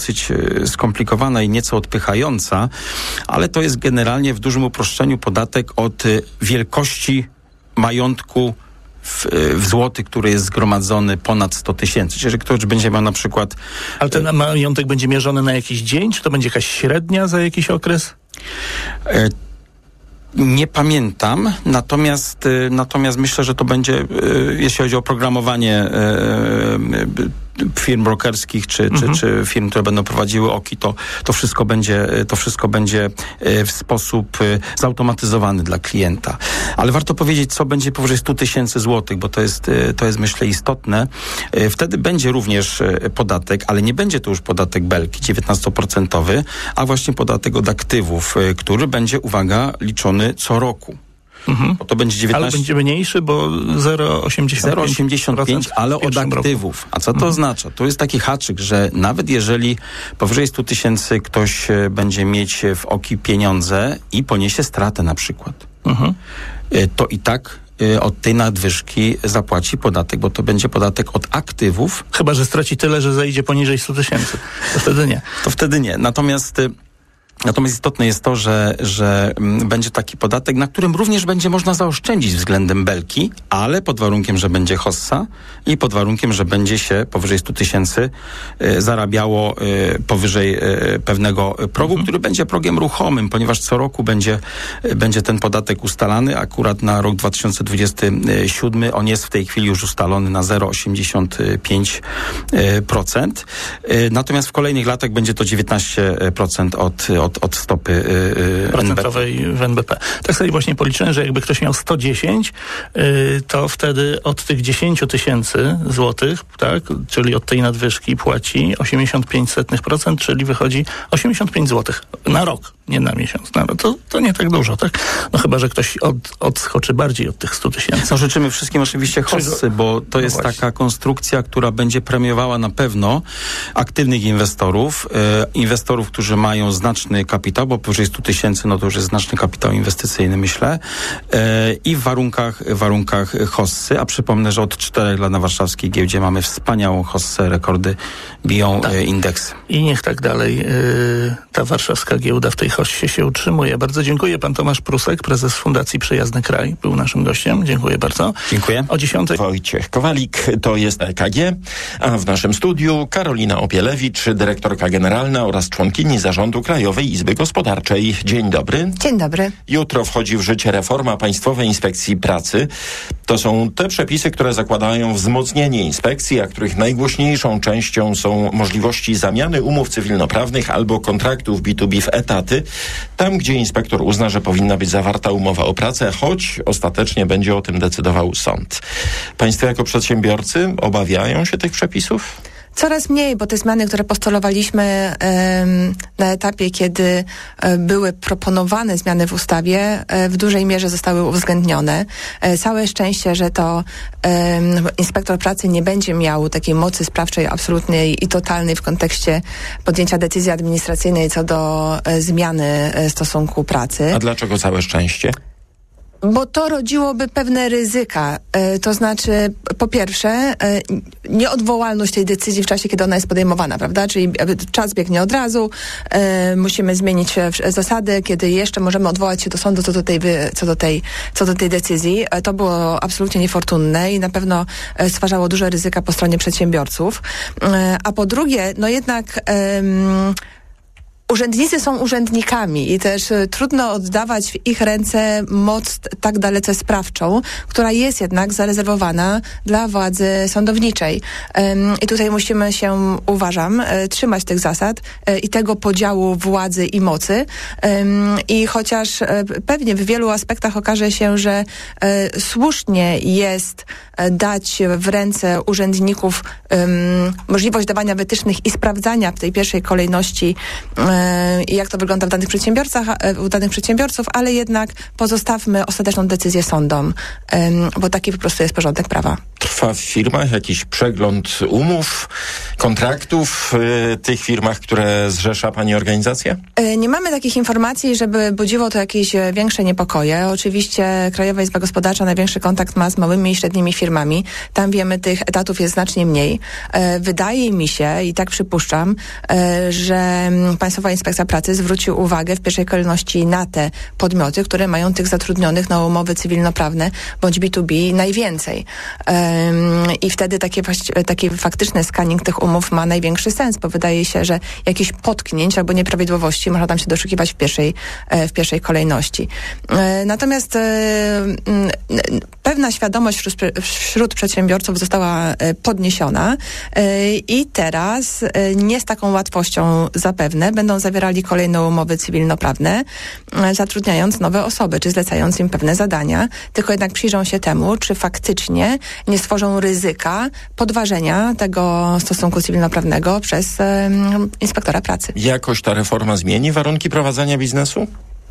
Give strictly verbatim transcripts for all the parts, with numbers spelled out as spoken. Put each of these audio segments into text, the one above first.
dosyć skomplikowana i nieco odpychająca, ale to jest generalnie w dużym uproszczeniu podatek od wielkości majątku w, w złoty, który jest zgromadzony ponad sto tysięcy. Czyli jeżeli ktoś będzie miał na przykład... Ale ten majątek będzie mierzony na jakiś dzień? Czy to będzie jakaś średnia za jakiś okres? E, Nie pamiętam, natomiast, natomiast myślę, że to będzie, jeśli chodzi o oprogramowanie firm brokerskich, czy, mhm. czy, czy firm, które będą prowadziły O K I, to, to wszystko będzie, to wszystko będzie w sposób zautomatyzowany dla klienta. Ale warto powiedzieć, co będzie powyżej sto tysięcy złotych, bo to jest, to jest, myślę, istotne. Wtedy będzie również podatek, ale nie będzie to już podatek belki, dziewiętnastoprocentowy, a właśnie podatek od aktywów, który będzie, uwaga, liczony co roku. Mhm. Bo to będzie dziewiętnaście... Ale będzie mniejszy, bo zero przecinek osiemdziesiąt pięć procent. zero przecinek osiemdziesiąt pięć, ale od aktywów. A co to mhm. oznacza? To jest taki haczyk, że nawet jeżeli powyżej sto tysięcy ktoś będzie mieć w O K I pieniądze i poniesie stratę na przykład, mhm. to i tak od tej nadwyżki zapłaci podatek, bo to będzie podatek od aktywów. Chyba że straci tyle, że zejdzie poniżej sto tysięcy. To wtedy nie. To wtedy nie. Natomiast... Natomiast istotne jest to, że, że będzie taki podatek, na którym również będzie można zaoszczędzić względem belki, ale pod warunkiem, że będzie hossa i pod warunkiem, że będzie się powyżej sto tysięcy y, zarabiało y, powyżej y, pewnego progu, mhm. który będzie progiem ruchomym, ponieważ co roku będzie, y, będzie ten podatek ustalany. Akurat na rok dwa tysiące dwudziesty siódmy on jest w tej chwili już ustalony na zero przecinek osiemdziesiąt pięć procent. Y, natomiast w kolejnych latach będzie to dziewiętnaście procent od, od Od, od stopy yy, procentowej w N B P. Tak sobie właśnie policzyłem, że jakby ktoś miał sto dziesięć, yy, to wtedy od tych dziesięć tysięcy złotych, tak, czyli od tej nadwyżki płaci osiemdziesiąt pięć procent, czyli wychodzi osiemdziesiąt pięć złotych na rok, nie na miesiąc. No, to, to nie tak dużo, tak? No chyba, że ktoś od, odskoczy bardziej od tych sto tysięcy. No życzymy wszystkim oczywiście hossy, bo to jest no taka konstrukcja, która będzie premiowała na pewno aktywnych inwestorów, yy, inwestorów, którzy mają znaczny kapitał, bo powyżej sto tysięcy, no to już jest znaczny kapitał inwestycyjny, myślę, yy, i w warunkach, warunkach hossy, a przypomnę, że od czterech lat na warszawskiej giełdzie mamy wspaniałą hossę, rekordy biją tak. yy, indeksy. I niech tak dalej yy, ta warszawska giełda w tej hossie się utrzymuje. Bardzo dziękuję. Pan Tomasz Prusek, prezes Fundacji Przyjazny Kraj, był naszym gościem. Dziękuję bardzo. Dziękuję. O dziesiątej. Wojciech Kowalik, to jest E K G, a w naszym studiu Karolina Opielewicz, dyrektorka generalna oraz członkini Zarządu Krajowej Izby Gospodarczej. Dzień dobry. Dzień dobry. Jutro wchodzi w życie reforma Państwowej Inspekcji Pracy. To są te przepisy, które zakładają wzmocnienie inspekcji, a których najgłośniejszą częścią są możliwości zamiany umów cywilnoprawnych albo kontraktów B dwa B w etaty, tam gdzie inspektor uzna, że powinna być zawarta umowa o pracę, choć ostatecznie będzie o tym decydował sąd. Państwo jako przedsiębiorcy obawiają się tych przepisów? Coraz mniej, bo te zmiany, które postulowaliśmy um, na etapie, kiedy um, były proponowane zmiany w ustawie, um, w dużej mierze zostały uwzględnione. Um, całe szczęście, że to um, inspektor pracy nie będzie miał takiej mocy sprawczej absolutnej i totalnej w kontekście podjęcia decyzji administracyjnej co do um, zmiany um, stosunku pracy. A dlaczego całe szczęście? Bo to rodziłoby pewne ryzyka. E, to znaczy, po pierwsze, e, nieodwołalność tej decyzji w czasie, kiedy ona jest podejmowana, prawda? Czyli czas biegnie od razu, e, musimy zmienić zasady, kiedy jeszcze możemy odwołać się do sądu co do tej, co do tej, co do tej decyzji. E, to było absolutnie niefortunne i na pewno stwarzało duże ryzyka po stronie przedsiębiorców. E, a po drugie, no jednak... E, Urzędnicy są urzędnikami i też y, trudno oddawać w ich ręce moc t- tak dalece sprawczą, która jest jednak zarezerwowana dla władzy sądowniczej. Ym, I tutaj musimy się, uważam, y, trzymać tych zasad y, i tego podziału władzy i mocy. Ym, I chociaż y, pewnie w wielu aspektach okaże się, że y, słusznie jest y, dać w ręce urzędników ym, możliwość dawania wytycznych i sprawdzania w tej pierwszej kolejności y, i jak to wygląda w danych przedsiębiorcach, u danych przedsiębiorców, ale jednak pozostawmy ostateczną decyzję sądom, bo taki po prostu jest porządek prawa. Trwa w firmach jakiś przegląd umów, kontraktów w tych firmach, które zrzesza pani organizacja? Nie mamy takich informacji, żeby budziło to jakieś większe niepokoje. Oczywiście Krajowa Izba Gospodarcza największy kontakt ma z małymi i średnimi firmami. Tam wiemy, tych etatów jest znacznie mniej. Wydaje mi się, i tak przypuszczam, że Państwowa Inspekcja Pracy zwróci uwagę w pierwszej kolejności na te podmioty, które mają tych zatrudnionych na umowy cywilnoprawne bądź B dwa B najwięcej. I wtedy takie, taki faktyczny scanning tych umów ma największy sens, bo wydaje się, że jakichś potknięć albo nieprawidłowości można tam się doszukiwać w pierwszej, w pierwszej kolejności. Natomiast pewna świadomość wśród, wśród przedsiębiorców została podniesiona i teraz nie z taką łatwością zapewne będą zawierali kolejne umowy cywilnoprawne, zatrudniając nowe osoby, czy zlecając im pewne zadania, tylko jednak przyjrzą się temu, czy faktycznie nie stworzą ryzyka podważenia tego stosunku cywilnoprawnego przez um, inspektora pracy. Jakoś ta reforma zmieni warunki prowadzenia biznesu?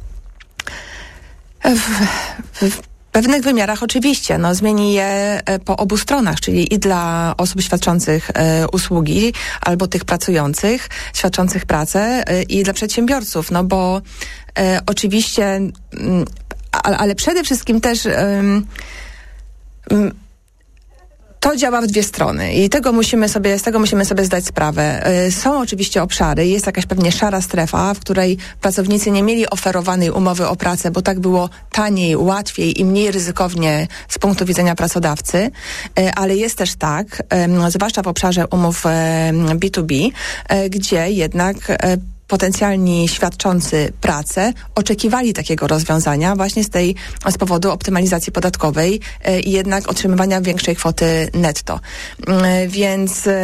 W, w pewnych wymiarach oczywiście. No, zmieni je po obu stronach, czyli i dla osób świadczących e, usługi, albo tych pracujących, świadczących pracę e, i dla przedsiębiorców, no bo e, oczywiście, m, ale, ale przede wszystkim też m, m, to działa w dwie strony i tego musimy sobie, z tego musimy sobie zdać sprawę. Są oczywiście obszary, jest jakaś pewnie szara strefa, w której pracownicy nie mieli oferowanej umowy o pracę, bo tak było taniej, łatwiej i mniej ryzykownie z punktu widzenia pracodawcy, ale jest też tak, zwłaszcza w obszarze umów B dwa B, gdzie jednak potencjalni świadczący pracę oczekiwali takiego rozwiązania właśnie z tej, z powodu optymalizacji podatkowej i y, jednak otrzymywania większej kwoty netto. Y, więc y,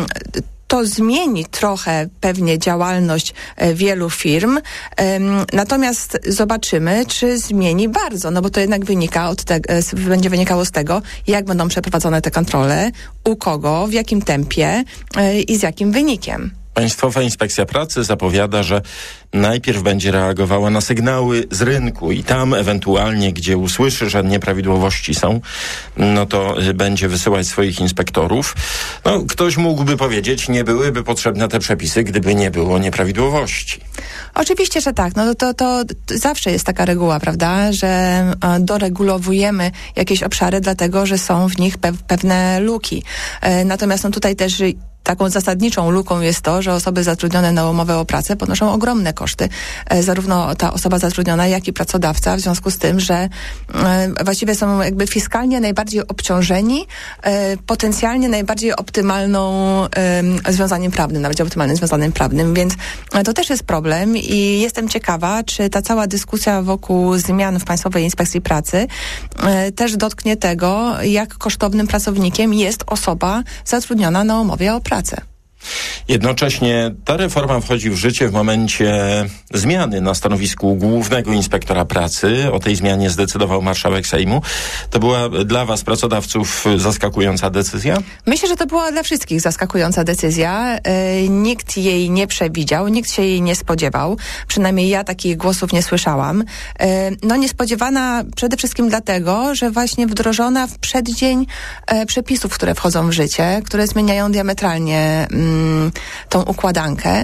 to zmieni trochę pewnie działalność y, wielu firm, y, natomiast zobaczymy, czy zmieni bardzo, no bo to jednak wynika od tego, y, będzie wynikało z tego, jak będą przeprowadzone te kontrole, u kogo, w jakim tempie y, i z jakim wynikiem. Państwowa Inspekcja Pracy zapowiada, że najpierw będzie reagowała na sygnały z rynku i tam ewentualnie, gdzie usłyszy, że nieprawidłowości są, no to będzie wysyłać swoich inspektorów. No, ktoś mógłby powiedzieć, nie byłyby potrzebne te przepisy, gdyby nie było nieprawidłowości. Oczywiście, że tak. No to, to, to zawsze jest taka reguła, prawda, że doregulowujemy jakieś obszary, dlatego że są w nich pe- pewne luki. E, natomiast no tutaj też taką zasadniczą luką jest to, że osoby zatrudnione na umowę o pracę ponoszą ogromne koszty. E, zarówno ta osoba zatrudniona, jak i pracodawca, w związku z tym, że e, właściwie są jakby fiskalnie najbardziej obciążeni, e, potencjalnie najbardziej optymalną e, związaniem prawnym, nawet optymalnym związaniem prawnym, więc e, to też jest problem i jestem ciekawa, czy ta cała dyskusja wokół zmian w Państwowej Inspekcji Pracy e, też dotknie tego, jak kosztownym pracownikiem jest osoba zatrudniona na umowie o pracę. Jednocześnie ta reforma wchodzi w życie w momencie zmiany na stanowisku głównego inspektora pracy. O tej zmianie zdecydował marszałek Sejmu. To była dla was, pracodawców, zaskakująca decyzja? Myślę, że to była dla wszystkich zaskakująca decyzja. Yy, nikt jej nie przewidział, nikt się jej nie spodziewał. Przynajmniej ja takich głosów nie słyszałam. Yy, no niespodziewana przede wszystkim dlatego, że właśnie wdrożona w przeddzień yy, przepisów, które wchodzą w życie, które zmieniają diametralnie yy, tą układankę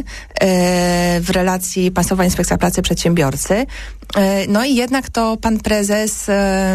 w relacji Państwowa Inspekcja Pracy przedsiębiorcy. No i jednak to pan prezes,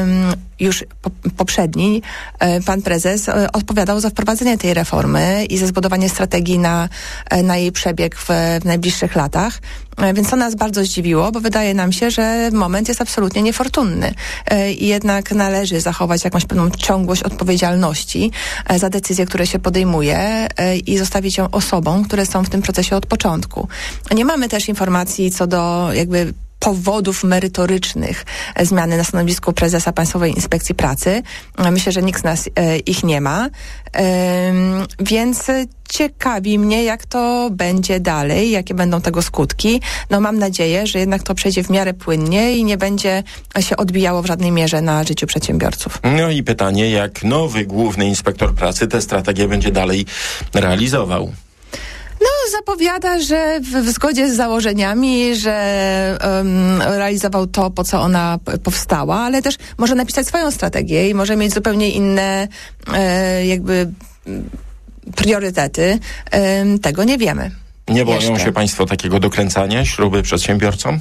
już poprzedni, pan prezes odpowiadał za wprowadzenie tej reformy i za zbudowanie strategii na, na jej przebieg w, w najbliższych latach. Więc to nas bardzo zdziwiło, bo wydaje nam się, że moment jest absolutnie niefortunny. I jednak należy zachować jakąś pewną ciągłość odpowiedzialności za decyzje, które się podejmuje i zostawić ją osobom, które są w tym procesie od początku. Nie mamy też informacji co do jakby powodów merytorycznych zmiany na stanowisku prezesa Państwowej Inspekcji Pracy. Myślę, że nikt z nas e, ich nie ma. E, więc ciekawi mnie, jak to będzie dalej, jakie będą tego skutki. No mam nadzieję, że jednak to przejdzie w miarę płynnie i nie będzie się odbijało w żadnej mierze na życiu przedsiębiorców. No i pytanie, jak nowy główny inspektor pracy tę strategię będzie dalej realizował? No, zapowiada, że w, w zgodzie z założeniami, że um, realizował to, po co ona p- powstała, ale też może napisać swoją strategię i może mieć zupełnie inne e, jakby priorytety. E, tego nie wiemy. Nie boją Jeszcze. się państwo takiego dokręcania śruby przedsiębiorcom?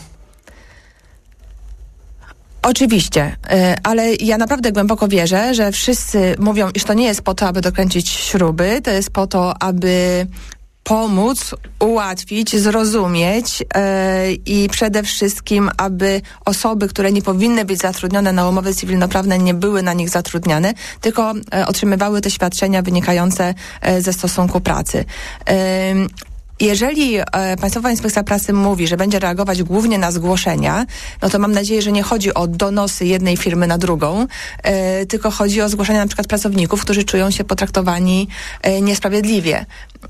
Oczywiście, ale ja naprawdę głęboko wierzę, że wszyscy mówią, iż to nie jest po to, aby dokręcić śruby, to jest po to, aby pomóc, ułatwić, zrozumieć yy, i przede wszystkim, aby osoby, które nie powinny być zatrudnione na umowy cywilnoprawne, nie były na nich zatrudniane, tylko yy, otrzymywały te świadczenia wynikające yy, ze stosunku pracy. Yy, Jeżeli e, Państwowa Inspekcja Pracy mówi, że będzie reagować głównie na zgłoszenia, no to mam nadzieję, że nie chodzi o donosy jednej firmy na drugą, e, tylko chodzi o zgłoszenia na przykład pracowników, którzy czują się potraktowani e, niesprawiedliwie.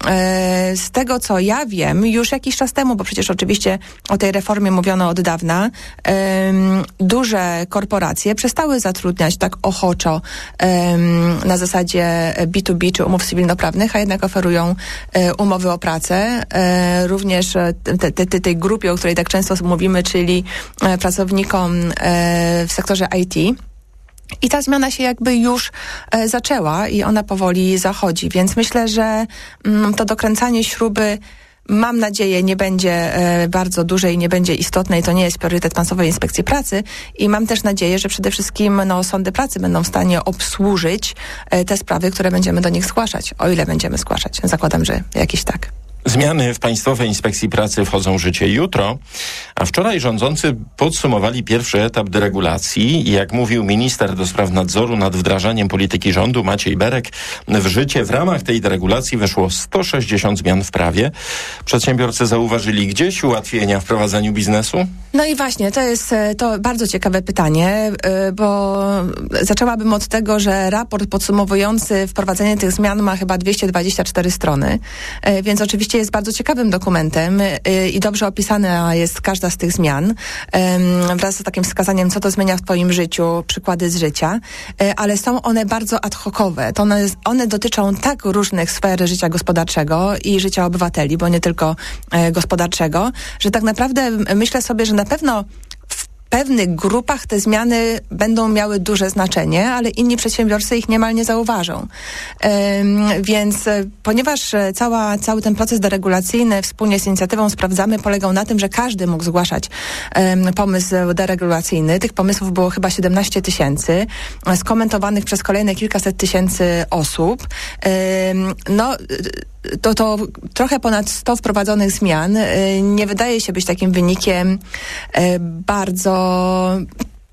E, z tego, co ja wiem, już jakiś czas temu, bo przecież oczywiście o tej reformie mówiono od dawna, e, duże korporacje przestały zatrudniać tak ochoczo e, na zasadzie B dwa B czy umów cywilnoprawnych, a jednak oferują e, umowy o pracę. E, również te, te, te, tej grupie, o której tak często mówimy, czyli e, pracownikom e, w sektorze I T. I ta zmiana się jakby już e, zaczęła i ona powoli zachodzi, więc myślę, że mm, to dokręcanie śruby, mam nadzieję, nie będzie e, bardzo duże i nie będzie istotne i to nie jest priorytet Państwowej Inspekcji Pracy i mam też nadzieję, że przede wszystkim no, sądy pracy będą w stanie obsłużyć e, te sprawy, które będziemy do nich zgłaszać, o ile będziemy zgłaszać. Zakładam, że jakieś tak. Zmiany w Państwowej Inspekcji Pracy wchodzą w życie jutro, a wczoraj rządzący podsumowali pierwszy etap deregulacji i jak mówił minister do spraw nadzoru nad wdrażaniem polityki rządu Maciej Berek, w życie w ramach tej deregulacji weszło sto sześćdziesiąt zmian w prawie. Przedsiębiorcy zauważyli gdzieś ułatwienia w prowadzeniu biznesu? No i właśnie, to jest to bardzo ciekawe pytanie, bo zaczęłabym od tego, że raport podsumowujący wprowadzenie tych zmian ma chyba dwieście dwadzieścia cztery strony, więc oczywiście jest bardzo ciekawym dokumentem i dobrze opisana jest każda z tych zmian wraz z takim wskazaniem, co to zmienia w Twoim życiu, przykłady z życia, ale są one bardzo ad hocowe. To one, one dotyczą tak różnych sfer życia gospodarczego i życia obywateli, bo nie tylko gospodarczego, że tak naprawdę myślę sobie, że na pewno w pewnych grupach te zmiany będą miały duże znaczenie, ale inni przedsiębiorcy ich niemal nie zauważą. Ym, więc ponieważ cała, cały ten proces deregulacyjny wspólnie z inicjatywą Sprawdzamy polegał na tym, że każdy mógł zgłaszać ym, pomysł deregulacyjny. Tych pomysłów było chyba siedemnaście tysięcy, skomentowanych przez kolejne kilkaset tysięcy osób. Ym, no... To, to trochę ponad sto wprowadzonych zmian y, nie wydaje się być takim wynikiem y, bardzo...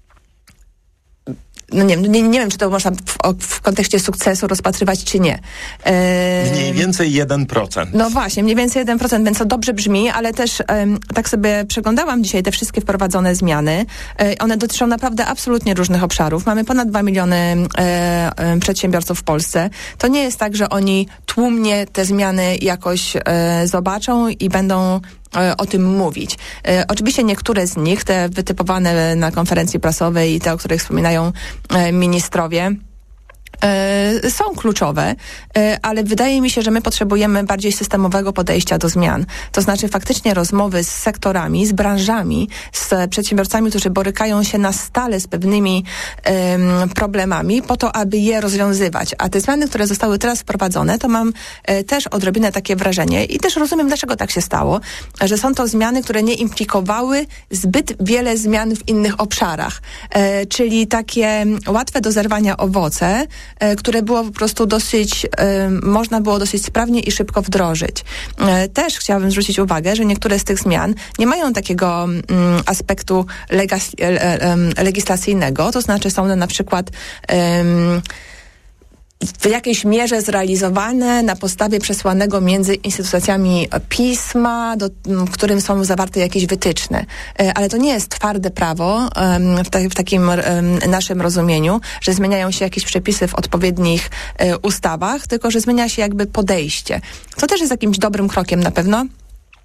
No nie, nie, nie wiem, czy to można w, w kontekście sukcesu rozpatrywać, czy nie. Yy, mniej więcej jeden procent. No właśnie, mniej więcej jeden procent, więc to dobrze brzmi, ale też um, tak sobie przeglądałam dzisiaj te wszystkie wprowadzone zmiany. Yy, one dotyczą naprawdę absolutnie różnych obszarów. Mamy ponad dwa miliony yy, yy, przedsiębiorców w Polsce. To nie jest tak, że oni tłumnie te zmiany jakoś yy, zobaczą i będą o tym mówić. E, oczywiście niektóre z nich, te wytypowane na konferencji prasowej i te, o których wspominają e, ministrowie, e, są kluczowe, e, ale wydaje mi się, że my potrzebujemy bardziej systemowego podejścia do zmian. To znaczy faktycznie rozmowy z sektorami, z branżami, z przedsiębiorcami, którzy borykają się na stale z pewnymi e, problemami po to, aby je rozwiązywać. A te zmiany, które zostały teraz wprowadzone, to mam e, też odrobinę takie wrażenie i też rozumiem, dlaczego tak się stało, że są to zmiany, które nie implikowały zbyt wiele zmian w innych obszarach. E, czyli takie łatwe do zerwania owoce, e, które było po prostu dosyć, e, można było dosyć sprawnie i szybko wdrożyć. E, też chciałabym zwrócić uwagę, że niektóre z tych zmian nie mają takiego mm, aspektu legas, e, e, legislacyjnego, to znaczy są one na przykład e, w jakiejś mierze zrealizowane na podstawie przesłanego między instytucjami pisma, do, w którym są zawarte jakieś wytyczne. Ale to nie jest twarde prawo w, ta, w takim naszym rozumieniu, że zmieniają się jakieś przepisy w odpowiednich ustawach, tylko że zmienia się jakby podejście. Co też jest jakimś dobrym krokiem na pewno.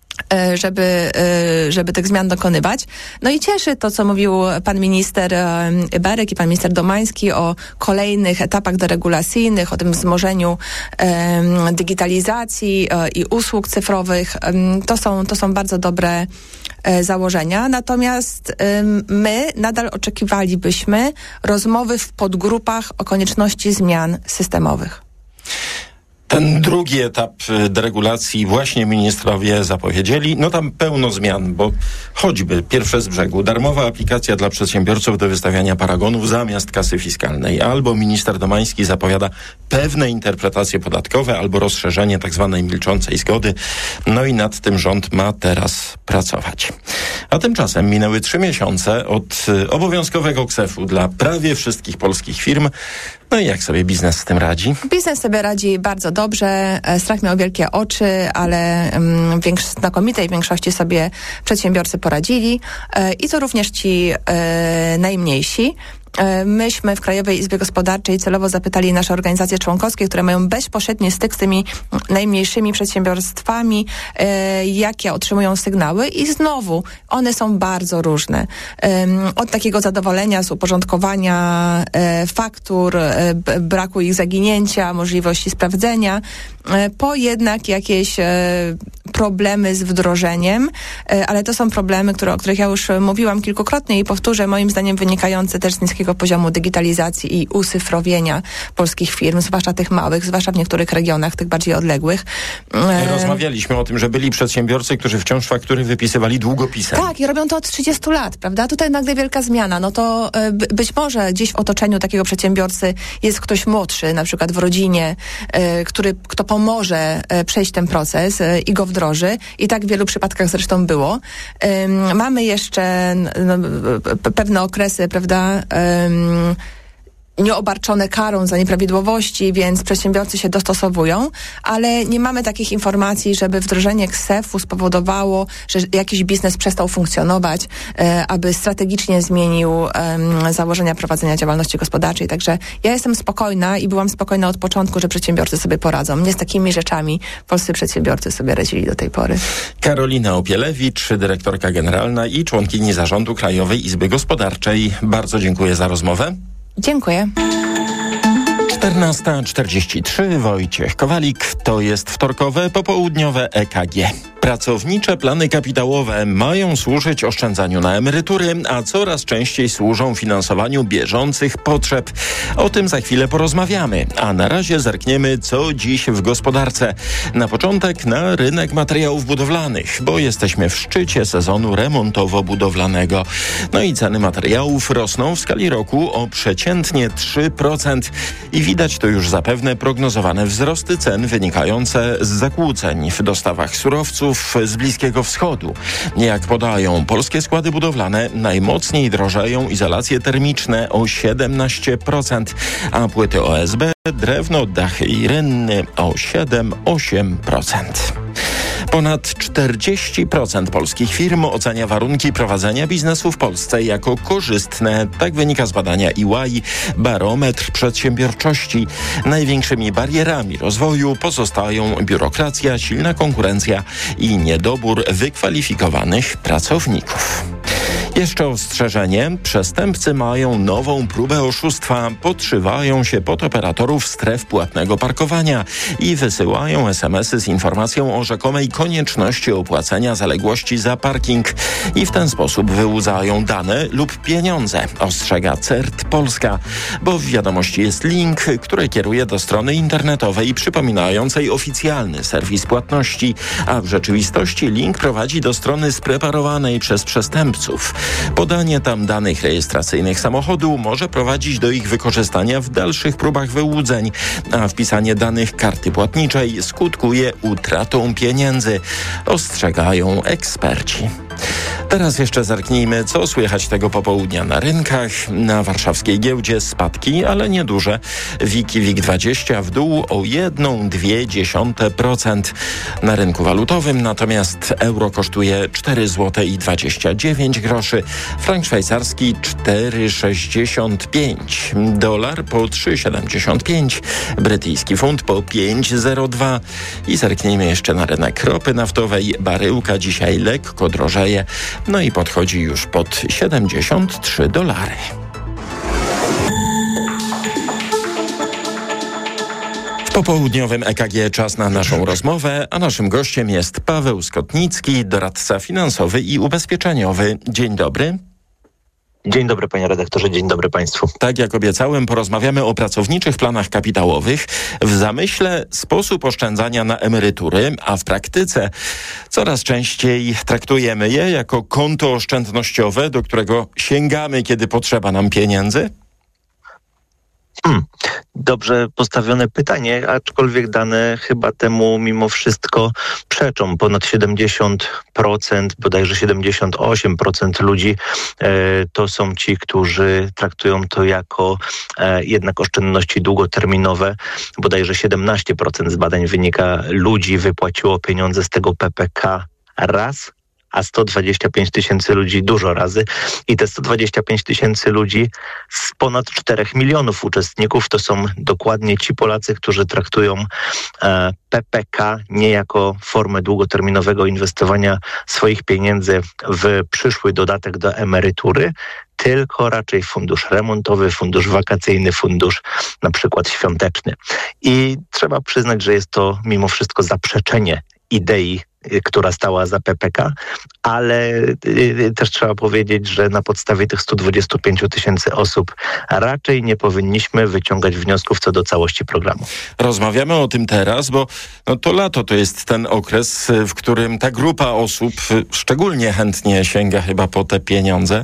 żeby, żeby tych zmian dokonywać. No i cieszy to, co mówił pan minister Berek i pan minister Domański o kolejnych etapach deregulacyjnych, o tym wzmożeniu um, digitalizacji um, i usług cyfrowych. Um, to są, to są bardzo dobre um, założenia. Natomiast um, my nadal oczekiwalibyśmy rozmowy w podgrupach o konieczności zmian systemowych. Ten drugi etap deregulacji właśnie ministrowie zapowiedzieli. No tam pełno zmian, bo choćby pierwsze z brzegu, darmowa aplikacja dla przedsiębiorców do wystawiania paragonów zamiast kasy fiskalnej. Albo minister Domański zapowiada pewne interpretacje podatkowe, albo rozszerzenie tak zwanej milczącej zgody. No i nad tym rząd ma teraz pracować. A tymczasem minęły trzy miesiące od obowiązkowego ksefu dla prawie wszystkich polskich firm. No i jak sobie biznes z tym radzi? Biznes sobie radzi bardzo dobrze. Strach miał wielkie oczy, ale um, większ, znakomitej większości sobie przedsiębiorcy poradzili. E, I to również ci e, najmniejsi. Myśmy w Krajowej Izbie Gospodarczej celowo zapytali nasze organizacje członkowskie, które mają bezpośredni styk z tymi najmniejszymi przedsiębiorstwami, e, jakie otrzymują sygnały i znowu one są bardzo różne. E, od takiego zadowolenia z uporządkowania e, faktur, e, b- braku ich zaginięcia, możliwości sprawdzenia, e, po jednak jakieś e, problemy z wdrożeniem, e, ale to są problemy, które, o których ja już mówiłam kilkukrotnie i powtórzę, moim zdaniem wynikające też z niskiego poziomu digitalizacji i ucyfrowienia polskich firm, zwłaszcza tych małych, zwłaszcza w niektórych regionach, tych bardziej odległych. Rozmawialiśmy o tym, że byli przedsiębiorcy, którzy wciąż faktury wypisywali długopisem. Tak, i robią to od trzydziestu lat, prawda? Tutaj nagle wielka zmiana. No to by, być może gdzieś w otoczeniu takiego przedsiębiorcy jest ktoś młodszy, na przykład w rodzinie, y, który, kto pomoże y, przejść ten proces y, i go wdroży. I tak w wielu przypadkach zresztą było. Y, mamy jeszcze no, p- pewne okresy, prawda, Um, nieobarczone karą za nieprawidłowości, więc przedsiębiorcy się dostosowują, ale nie mamy takich informacji, żeby wdrożenie ksefu spowodowało, że jakiś biznes przestał funkcjonować, e, aby strategicznie zmienił e, założenia prowadzenia działalności gospodarczej. Także ja jestem spokojna i byłam spokojna od początku, że przedsiębiorcy sobie poradzą. Nie z takimi rzeczami polscy przedsiębiorcy sobie radzili do tej pory. Karolina Opielewicz, dyrektorka generalna i członkini zarządu Krajowej Izby Gospodarczej. Bardzo dziękuję za rozmowę. Dziękuję. czternasta czterdzieści trzy, Wojciech Kowalik, to jest wtorkowe popołudniowe E K G. Pracownicze plany kapitałowe mają służyć oszczędzaniu na emerytury, a coraz częściej służą finansowaniu bieżących potrzeb. O tym za chwilę porozmawiamy, a na razie zerkniemy, co dziś w gospodarce. Na początek na rynek materiałów budowlanych, bo jesteśmy w szczycie sezonu remontowo-budowlanego. No i ceny materiałów rosną w skali roku o przeciętnie trzy procent i widać to już zapewne prognozowane wzrosty cen wynikające z zakłóceń w dostawach surowców z Bliskiego Wschodu. Jak podają polskie składy budowlane, najmocniej drożeją izolacje termiczne o siedemnaście procent, a płyty O S B, drewno, dachy i rynny o siedem do ośmiu procent. Ponad czterdzieści procent polskich firm ocenia warunki prowadzenia biznesu w Polsce jako korzystne. Tak wynika z badania E Y, Barometr Przedsiębiorczości. Największymi barierami rozwoju pozostają biurokracja, silna konkurencja i niedobór wykwalifikowanych pracowników. Jeszcze ostrzeżenie. Przestępcy mają nową próbę oszustwa. Podszywają się pod operatorów stref płatnego parkowania i wysyłają es em esy z informacją o rzekomej konieczności opłacenia zaległości za parking. I w ten sposób wyłudzają dane lub pieniądze, ostrzega CERT Polska. Bo w wiadomości jest link, który kieruje do strony internetowej przypominającej oficjalny serwis płatności, a w rzeczywistości link prowadzi do strony spreparowanej przez przestępców. Podanie tam danych rejestracyjnych samochodu może prowadzić do ich wykorzystania w dalszych próbach wyłudzeń, a wpisanie danych karty płatniczej skutkuje utratą pieniędzy, ostrzegają eksperci. Teraz jeszcze zerknijmy, co słychać tego popołudnia na rynkach. Na warszawskiej giełdzie spadki, ale nieduże. WIG i WIG dwadzieścia w dół o jeden przecinek dwa procent. Na rynku walutowym natomiast euro kosztuje cztery złote i dwadzieścia dziewięć groszy, frank szwajcarski cztery sześćdziesiąt pięć, dolar po trzy siedemdziesiąt pięć, brytyjski funt po pięć zero dwa i zerknijmy jeszcze na rynek ropy naftowej. Baryłka dzisiaj lekko drożeje, no i podchodzi już pod siedemdziesiąt trzy dolary. W popołudniowym E K G czas na naszą rozmowę, a naszym gościem jest Paweł Skotnicki, doradca finansowy i ubezpieczeniowy. Dzień dobry. Dzień dobry, panie redaktorze, dzień dobry państwu. Tak jak obiecałem, porozmawiamy o pracowniczych planach kapitałowych. W zamyśle sposób oszczędzania na emerytury, a w praktyce coraz częściej traktujemy je jako konto oszczędnościowe, do którego sięgamy, kiedy potrzeba nam pieniędzy. Hmm. Dobrze postawione pytanie, aczkolwiek dane chyba temu mimo wszystko przeczą. Ponad siedemdziesiąt procent, bodajże siedemdziesiąt osiem procent ludzi e, to są ci, którzy traktują to jako e, jednak oszczędności długoterminowe. Bodajże siedemnaście procent z badań wynika, ludzi wypłaciło pieniądze z tego P P K raz, a sto dwadzieścia pięć tysięcy ludzi dużo razy. I te sto dwadzieścia pięć tysięcy ludzi z ponad czterech milionów uczestników to są dokładnie ci Polacy, którzy traktują e, P P K nie jako formę długoterminowego inwestowania swoich pieniędzy w przyszły dodatek do emerytury, tylko raczej fundusz remontowy, fundusz wakacyjny, fundusz na przykład świąteczny. I trzeba przyznać, że jest to mimo wszystko zaprzeczenie idei, która stała za P P K, ale y, też trzeba powiedzieć, że na podstawie tych stu dwudziestu pięciu tysięcy osób raczej nie powinniśmy wyciągać wniosków co do całości programu. Rozmawiamy o tym teraz, bo no to lato to jest ten okres, w którym ta grupa osób szczególnie chętnie sięga chyba po te pieniądze.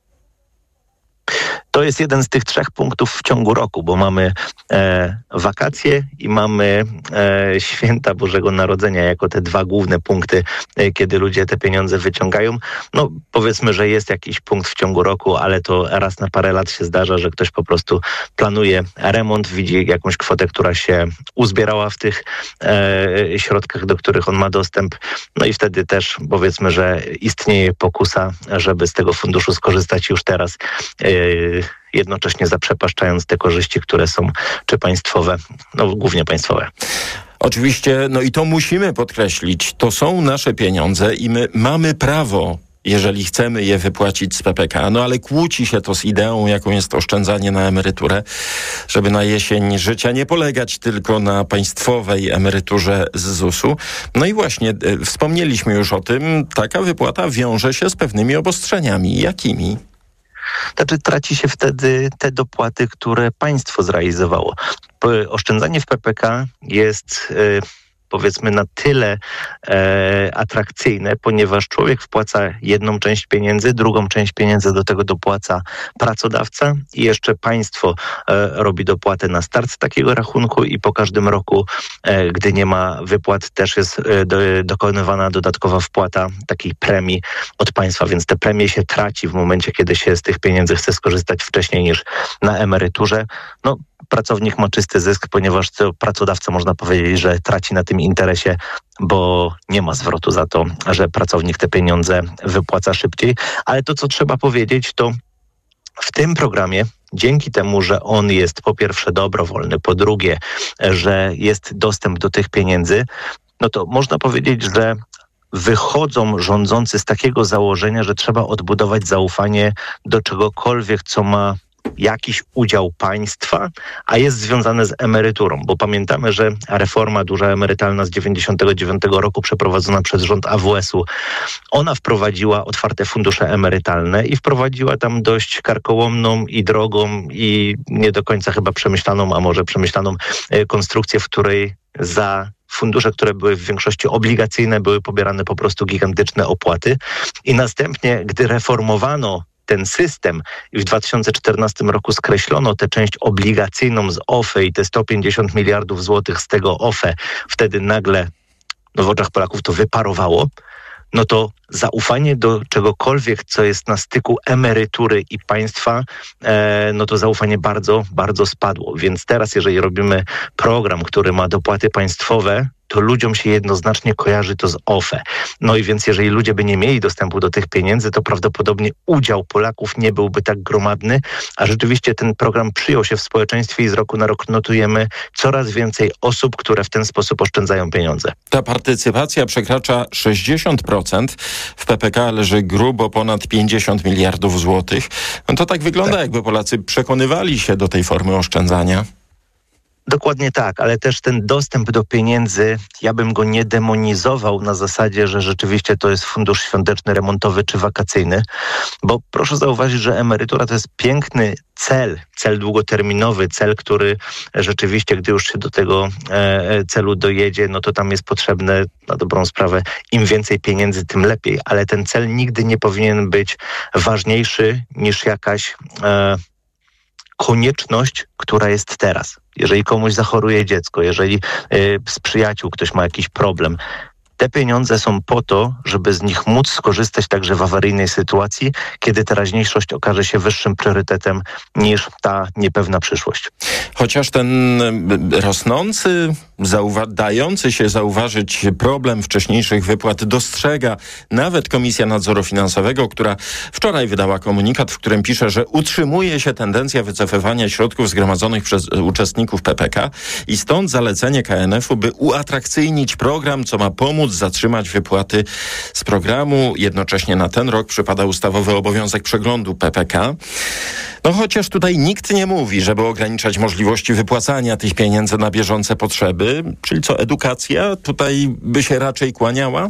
To jest jeden z tych trzech punktów w ciągu roku, bo mamy e, wakacje i mamy e, święta Bożego Narodzenia jako te dwa główne punkty, e, kiedy ludzie te pieniądze wyciągają. No powiedzmy, że jest jakiś punkt w ciągu roku, ale to raz na parę lat się zdarza, że ktoś po prostu planuje remont, widzi jakąś kwotę, która się uzbierała w tych e, środkach, do których on ma dostęp. No i wtedy też powiedzmy, że istnieje pokusa, żeby z tego funduszu skorzystać już teraz, e, jednocześnie zaprzepaszczając te korzyści, które są czy państwowe, no głównie państwowe. Oczywiście, no i to musimy podkreślić, to są nasze pieniądze i my mamy prawo, jeżeli chcemy je wypłacić z P P K, no ale kłóci się to z ideą, jaką jest oszczędzanie na emeryturę, żeby na jesień życia nie polegać tylko na państwowej emeryturze z zusu. No i właśnie, y, wspomnieliśmy już o tym, taka wypłata wiąże się z pewnymi obostrzeniami. Jakimi? Znaczy traci się wtedy te dopłaty, które państwo zrealizowało. Oszczędzanie w P P K jest y, powiedzmy na tyle e, atrakcyjne, ponieważ człowiek wpłaca jedną część pieniędzy, drugą część pieniędzy do tego dopłaca pracodawca i jeszcze państwo e, robi dopłatę na start takiego rachunku i po każdym roku, e, gdy nie ma wypłat, też jest e, do, dokonywana dodatkowa wpłata takiej premii od państwa, więc te premie się traci w momencie, kiedy się z tych pieniędzy chce skorzystać wcześniej niż na emeryturze. No, pracownik ma czysty zysk, ponieważ to pracodawca, można powiedzieć, że traci na tym interesie, bo nie ma zwrotu za to, że pracownik te pieniądze wypłaca szybciej. Ale to, co trzeba powiedzieć, to w tym programie, dzięki temu, że on jest po pierwsze dobrowolny, po drugie, że jest dostęp do tych pieniędzy, no to można powiedzieć, że wychodzą rządzący z takiego założenia, że trzeba odbudować zaufanie do czegokolwiek, co ma jakiś udział państwa, a jest związane z emeryturą, bo pamiętamy, że reforma duża emerytalna z dziewięćdziesiątego dziewiątego roku przeprowadzona przez rząd A W S u, ona wprowadziła otwarte fundusze emerytalne i wprowadziła tam dość karkołomną i drogą i nie do końca chyba przemyślaną, a może przemyślaną konstrukcję, w której za fundusze, które były w większości obligacyjne, były pobierane po prostu gigantyczne opłaty i następnie, gdy reformowano ten system i w dwa tysiące czternastym roku skreślono tę część obligacyjną z O F E i te sto pięćdziesiąt miliardów złotych z tego O F E, wtedy nagle no w oczach Polaków to wyparowało, no to zaufanie do czegokolwiek, co jest na styku emerytury i państwa, e, no to zaufanie bardzo, bardzo spadło. Więc teraz, jeżeli robimy program, który ma dopłaty państwowe, to ludziom się jednoznacznie kojarzy to z O F E. No i więc jeżeli ludzie by nie mieli dostępu do tych pieniędzy, to prawdopodobnie udział Polaków nie byłby tak gromadny, a rzeczywiście ten program przyjął się w społeczeństwie i z roku na rok notujemy coraz więcej osób, które w ten sposób oszczędzają pieniądze. Ta partycypacja przekracza sześćdziesiąt procent. W P P K leży grubo ponad pięćdziesiąt miliardów złotych. No to tak wygląda, tak, jakby Polacy przekonywali się do tej formy oszczędzania. Dokładnie tak, ale też ten dostęp do pieniędzy, ja bym go nie demonizował na zasadzie, że rzeczywiście to jest fundusz świąteczny, remontowy czy wakacyjny, bo proszę zauważyć, że emerytura to jest piękny cel, cel długoterminowy, cel, który rzeczywiście, gdy już się do tego e, celu dojedzie, no to tam jest potrzebne, na dobrą sprawę, im więcej pieniędzy, tym lepiej, ale ten cel nigdy nie powinien być ważniejszy niż jakaś e, konieczność, która jest teraz. Jeżeli komuś zachoruje dziecko, jeżeli y, z przyjaciół ktoś ma jakiś problem, te pieniądze są po to, żeby z nich móc skorzystać także w awaryjnej sytuacji, kiedy teraźniejszość okaże się wyższym priorytetem niż ta niepewna przyszłość. Chociaż ten rosnący, zauwa- dający się zauważyć problem wcześniejszych wypłat dostrzega nawet Komisja Nadzoru Finansowego, która wczoraj wydała komunikat, w którym pisze, że utrzymuje się tendencja wycofywania środków zgromadzonych przez uczestników P P K i stąd zalecenie K N F u, by uatrakcyjnić program, co ma pomóc zatrzymać wypłaty z programu. Jednocześnie na ten rok przypada ustawowy obowiązek przeglądu P P K. No chociaż tutaj nikt nie mówi, żeby ograniczać możliwości wypłacania tych pieniędzy na bieżące potrzeby, czyli co, edukacja tutaj by się raczej kłaniała?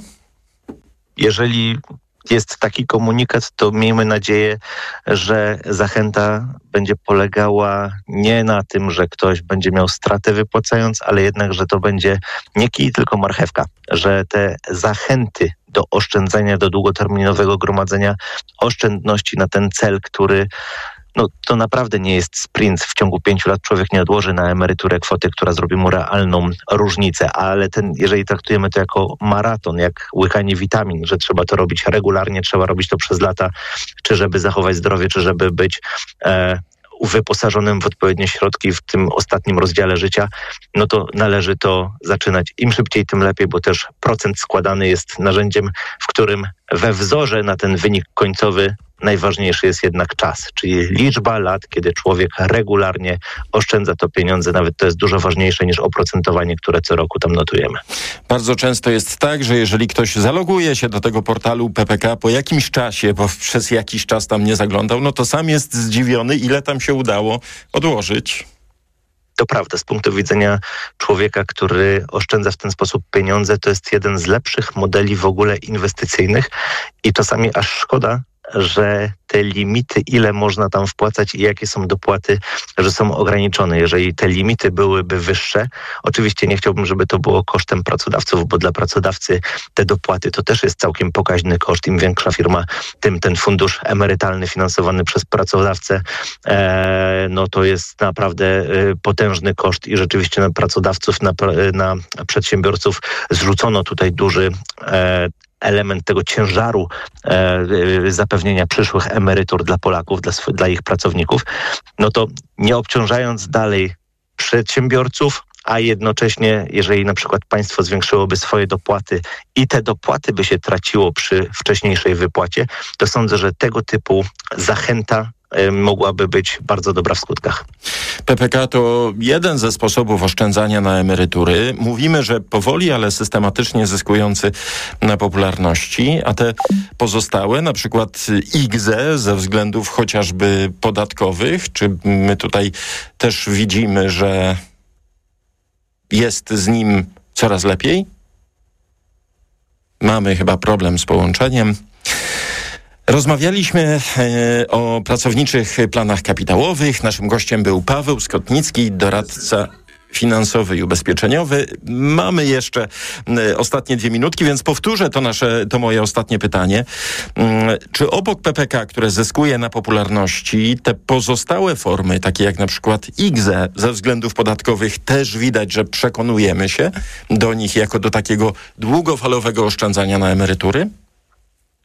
Jeżeli jest taki komunikat, to miejmy nadzieję, że zachęta będzie polegała nie na tym, że ktoś będzie miał stratę wypłacając, ale jednak, że to będzie nie kij, tylko marchewka, że te zachęty do oszczędzania, do długoterminowego gromadzenia oszczędności na ten cel, który no to naprawdę nie jest sprint. W ciągu pięciu lat człowiek nie odłoży na emeryturę kwoty, która zrobi mu realną różnicę, ale ten, jeżeli traktujemy to jako maraton, jak łykanie witamin, że trzeba to robić regularnie, trzeba robić to przez lata, czy żeby zachować zdrowie, czy żeby być e, wyposażonym w odpowiednie środki w tym ostatnim rozdziale życia, no to należy to zaczynać im szybciej, tym lepiej, bo też procent składany jest narzędziem, w którym we wzorze na ten wynik końcowy najważniejszy jest jednak czas, czyli liczba lat, kiedy człowiek regularnie oszczędza to pieniądze, nawet to jest dużo ważniejsze niż oprocentowanie, które co roku tam notujemy. Bardzo często jest tak, że jeżeli ktoś zaloguje się do tego portalu P P K po jakimś czasie, bo przez jakiś czas tam nie zaglądał, no to sam jest zdziwiony, ile tam się udało odłożyć. To prawda, z punktu widzenia człowieka, który oszczędza w ten sposób pieniądze, to jest jeden z lepszych modeli w ogóle inwestycyjnych i czasami aż szkoda, że te limity, ile można tam wpłacać i jakie są dopłaty, że są ograniczone. Jeżeli te limity byłyby wyższe, oczywiście nie chciałbym, żeby to było kosztem pracodawców, bo dla pracodawcy te dopłaty to też jest całkiem pokaźny koszt. Im większa firma, tym ten fundusz emerytalny finansowany przez pracodawcę, e, no to jest naprawdę e, potężny koszt i rzeczywiście na pracodawców, na, na przedsiębiorców zrzucono tutaj duży e, element tego ciężaru e, zapewnienia przyszłych emerytur dla Polaków, dla, sw- dla ich pracowników, no to nie obciążając dalej przedsiębiorców, a jednocześnie, jeżeli na przykład państwo zwiększyłoby swoje dopłaty i te dopłaty by się traciło przy wcześniejszej wypłacie, to sądzę, że tego typu zachęta mogłaby być bardzo dobra w skutkach. P P K to jeden ze sposobów oszczędzania na emerytury. Mówimy, że powoli, ale systematycznie zyskujący na popularności, a te pozostałe, na przykład I G Z E ze względów chociażby podatkowych, czy my tutaj też widzimy, że jest z nim coraz lepiej? Mamy chyba problem z połączeniem. Rozmawialiśmy e, o pracowniczych planach kapitałowych. Naszym gościem był Paweł Skotnicki, doradca finansowy i ubezpieczeniowy. Mamy jeszcze e, ostatnie dwie minutki, więc powtórzę to nasze, to moje ostatnie pytanie. E, czy obok P P K, które zyskuje na popularności, te pozostałe formy, takie jak na przykład I G Z E ze względów podatkowych, też widać, że przekonujemy się do nich jako do takiego długofalowego oszczędzania na emerytury?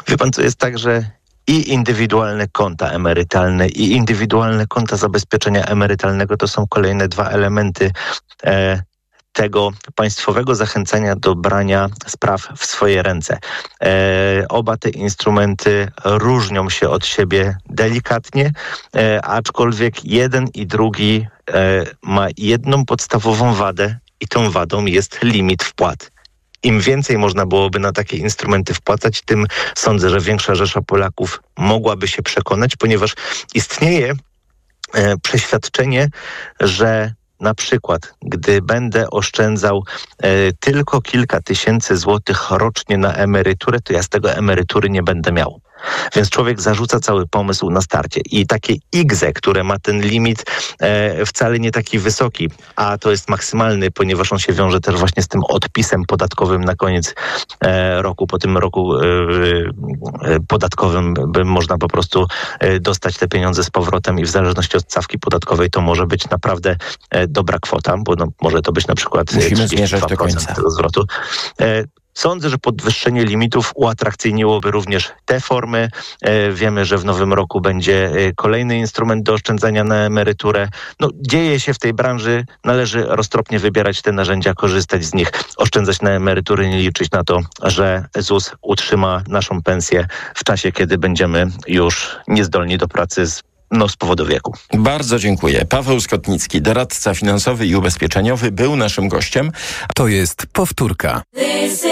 Wie pan, co jest tak, że i indywidualne konta emerytalne, i indywidualne konta zabezpieczenia emerytalnego to są kolejne dwa elementy e, tego państwowego zachęcania do brania spraw w swoje ręce. E, oba te instrumenty różnią się od siebie delikatnie, e, aczkolwiek jeden i drugi e, ma jedną podstawową wadę i tą wadą jest limit wpłat. Im więcej można byłoby na takie instrumenty wpłacać, tym sądzę, że większa rzesza Polaków mogłaby się przekonać, ponieważ istnieje e, przeświadczenie, że na przykład, gdy będę oszczędzał e, tylko kilka tysięcy złotych rocznie na emeryturę, to ja z tego emerytury nie będę miał. Więc człowiek zarzuca cały pomysł na starcie. I takie I G Z E, które ma ten limit e, wcale nie taki wysoki, a to jest maksymalny, ponieważ on się wiąże też właśnie z tym odpisem podatkowym na koniec e, roku. Po tym roku e, e, podatkowym by można po prostu e, dostać te pieniądze z powrotem i w zależności od stawki podatkowej to może być naprawdę e, dobra kwota, bo no, może to być na przykład musimy zmierzać do końca tego zwrotu. E, Sądzę, że podwyższenie limitów uatrakcyjniłoby również te formy. E, wiemy, że w nowym roku będzie kolejny instrument do oszczędzania na emeryturę. No, dzieje się w tej branży, należy roztropnie wybierać te narzędzia, korzystać z nich, oszczędzać na emerytury, nie liczyć na to, że Z U S utrzyma naszą pensję w czasie, kiedy będziemy już niezdolni do pracy z No, z powodu wieku. Bardzo dziękuję. Paweł Skotnicki, doradca finansowy i ubezpieczeniowy, był naszym gościem. To jest powtórka.